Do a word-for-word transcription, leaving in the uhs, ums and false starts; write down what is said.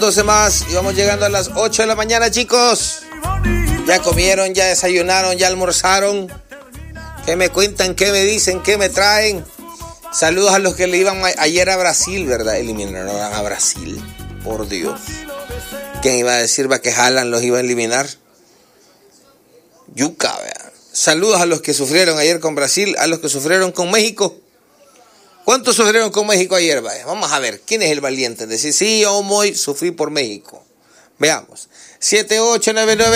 doce más y vamos llegando a las ocho de la mañana, chicos. Ya comieron, ya desayunaron, ya almorzaron. ¿Qué me cuentan? ¿Qué me dicen? ¿Qué me traen? Saludos a los que le iban a, ayer a Brasil, ¿verdad? Eliminaron a Brasil. Por Dios. ¿Quién iba a decir va que Haaland los iba a eliminar? Yuca, ¿verdad? Saludos a los que sufrieron ayer con Brasil, a los que sufrieron con México. ¿Cuántos sufrieron con México ayer? Vaya? Vamos a ver, ¿quién es el valiente? Decir, sí, yo hoy sufrí por México. Veamos. siete ocho nueve nueve